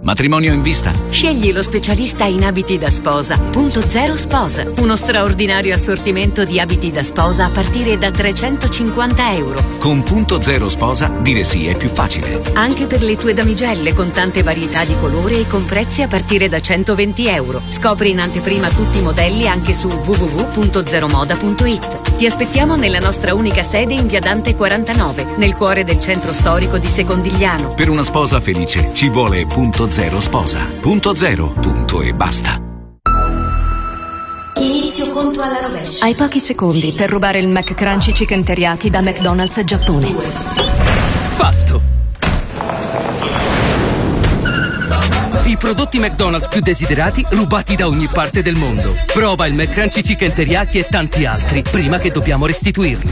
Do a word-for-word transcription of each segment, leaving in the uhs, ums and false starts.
Matrimonio in vista? Scegli lo specialista in abiti da sposa. Punto Zero Sposa. Uno straordinario assortimento di abiti da sposa a partire da trecentocinquanta euro. Con Punto Zero Sposa dire sì è più facile. Anche per le tue damigelle con tante varietà di colore e con prezzi a partire da centoventi euro. Scopri in anteprima tutti i modelli anche su w w w punto zero moda punto i t. Ti aspettiamo nella nostra unica sede in via Dante quarantanove, nel cuore del centro storico di Secondigliano. Per una sposa felice ci vuole Punto Zero Sposa. Punto zero, punto e basta. Inizio conto alla rovescia. Hai pochi secondi per rubare il McCrunchy Chicken Teriyaki da McDonald's Giappone. Fatto! I prodotti McDonald's più desiderati rubati da ogni parte del mondo. Prova il McCrunchy Chicken Teriyaki e tanti altri prima che dobbiamo restituirli.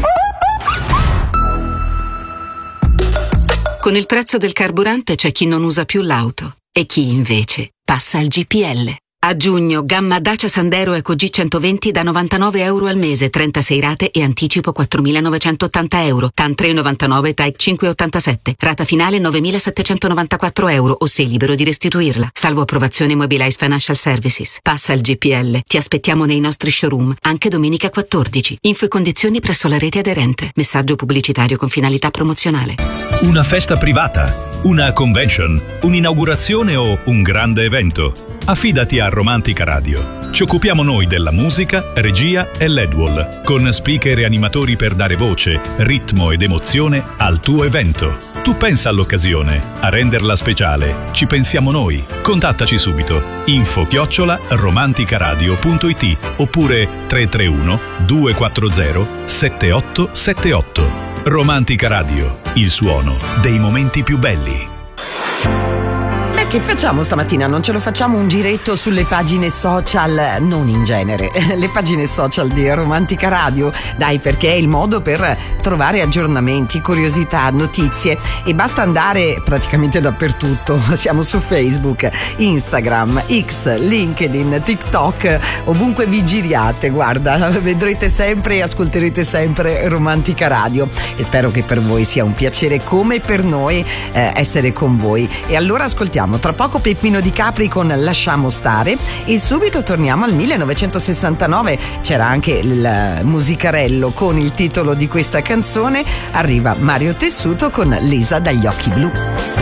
Con il prezzo del carburante c'è chi non usa più l'auto e chi invece passa al G P L. A giugno, gamma Dacia Sandero Eco G centoventi da novantanove euro al mese, trentasei rate e anticipo quattromilanovecentottanta euro. T A N tre virgola novantanove, T A E cinque virgola ottantasette. Rata finale novemilasettecentonovantaquattro euro o sei libero di restituirla. Salvo approvazione Mobilize Financial Services. Passa al G P L. Ti aspettiamo nei nostri showroom, anche domenica quattordici. Info e condizioni presso la rete aderente. Messaggio pubblicitario con finalità promozionale. Una festa privata, una convention, un'inaugurazione o un grande evento. Affidati a Romantica Radio. Ci occupiamo noi della musica, regia e L E D wall, con speaker e animatori per dare voce, ritmo ed emozione al tuo evento. Tu pensa all'occasione, a renderla speciale. Ci pensiamo noi. Contattaci subito. Info chiocciola romanticaradio punto i t oppure tre tre uno due quattro zero sette otto sette otto. Romantica Radio, il suono dei momenti più belli. Che facciamo stamattina? Non ce lo facciamo un giretto sulle pagine social? Non in genere, le pagine social di Romantica Radio, dai, perché è il modo per trovare aggiornamenti, curiosità, notizie, e basta andare praticamente dappertutto. Siamo su Facebook, Instagram, X, LinkedIn, TikTok, ovunque vi giriate, guarda, vedrete sempre e ascolterete sempre Romantica Radio, e spero che per voi sia un piacere come per noi eh, essere con voi. E allora ascoltiamo tra poco Peppino Di Capri con Lasciamo stare, e subito torniamo al millenovecentosessantanove. C'era anche il musicarello con il titolo di questa canzone. Arriva Mario Tessuto con Lisa dagli occhi blu.